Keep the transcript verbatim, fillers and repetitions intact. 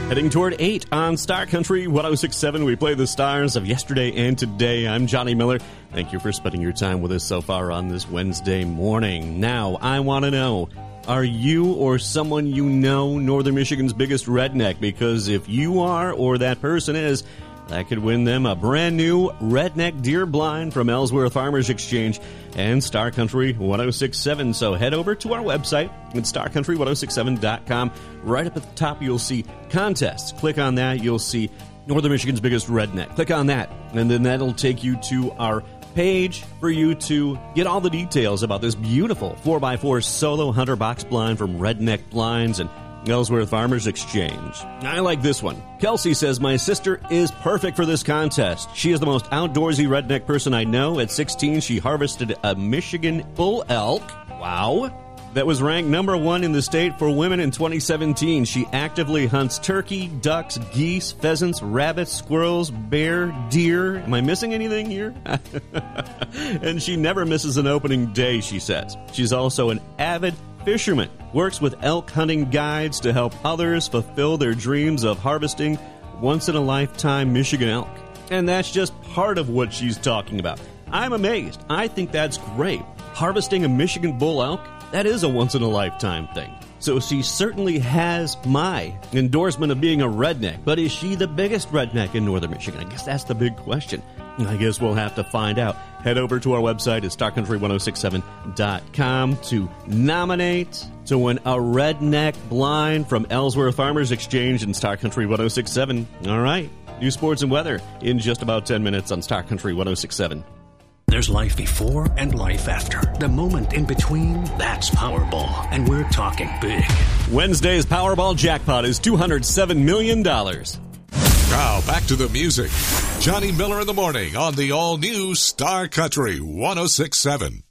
Heading toward eight on Star Country one oh six point seven. We play the stars of yesterday and today. I'm Johnny Miller. Thank you for spending your time with us so far on this Wednesday morning. Now, I want to know, are you or someone you know Northern Michigan's biggest redneck? Because if you are or that person is, that could win them a brand new redneck deer blind from Ellsworth Farmers Exchange and Star Country one oh six point seven. So head over to our website at star country one oh six seven dot com. Right up at the top, you'll see contests. Click on that. You'll see Northern Michigan's biggest redneck. Click on that, and then that'll take you to our page for you to get all the details about this beautiful four by four solo hunter box blind from Redneck Blinds and Ellsworth Farmers Exchange. I like this one. Kelsey says, my sister is perfect for this contest. She is the most outdoorsy redneck person I know. At sixteen, she harvested a Michigan bull elk. Wow. That was ranked number one in the state for women in twenty seventeen. She actively hunts turkey, ducks, geese, pheasants, rabbits, squirrels, bear, deer. Am I missing anything here? And she never misses an opening day, she says. She's also an avid fisherman, works with elk hunting guides to help others fulfill their dreams of harvesting once-in-a-lifetime Michigan elk. And that's just part of what she's talking about. I'm amazed. I think that's great. Harvesting a Michigan bull elk, that is a once-in-a-lifetime thing. So she certainly has my endorsement of being a redneck. But is she the biggest redneck in Northern Michigan? I guess that's the big question. I guess we'll have to find out. Head over to our website at star country one oh six seven dot com to nominate to win a redneck blind from Ellsworth Farmers Exchange and Star Country one oh six point seven. All right. New sports and weather in just about ten minutes on Star Country one oh six point seven. There's life before and life after. The moment in between, that's Powerball. And we're talking big. Wednesday's Powerball jackpot is two hundred seven million dollars. Now, back to the music. Johnny Miller in the morning on the all-new Star Country one oh six point seven.